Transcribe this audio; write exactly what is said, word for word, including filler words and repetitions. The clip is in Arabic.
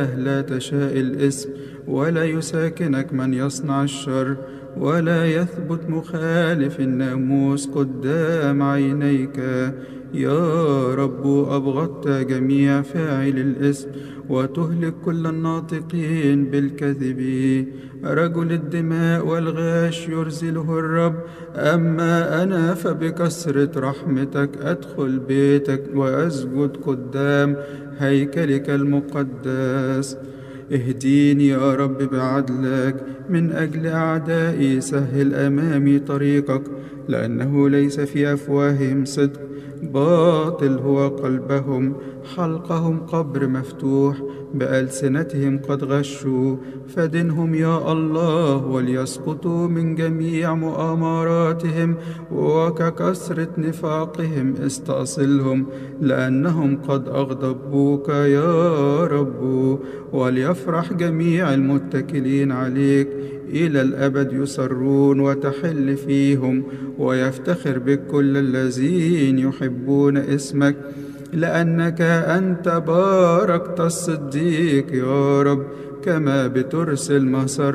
لا تشاء الإثم ولا يساكنك من يصنع الشر، ولا يثبت مخالف الناموس قدام عينيك. يا رب أبغضت جميع فاعل الإثم وتهلك كل الناطقين بالكذب. رجل الدماء والغاش يرزله الرب، أما أنا فبكثرة رحمتك أدخل بيتك وأسجد قدام هيكلك المقدس. اهديني يا رب بعدلك من أجل أعدائي، سهل أمامي طريقك، لأنه ليس في أفواههم صدق، باطل هو قلبهم، حلقهم قبر مفتوح، بألسنتهم قد غشوا. فدنهم يا الله وليسقطوا من جميع مؤامراتهم، وككثرة نفاقهم استأصلهم، لأنهم قد أغضبوك يا رب. وليفرح جميع المتكلين عليك، إلى الأبد يسرون وتحل فيهم، ويفتخر بك كل الذين يحبون اسمك، لأنك أنت باركت الصديق يا رب، كما بترسل مسار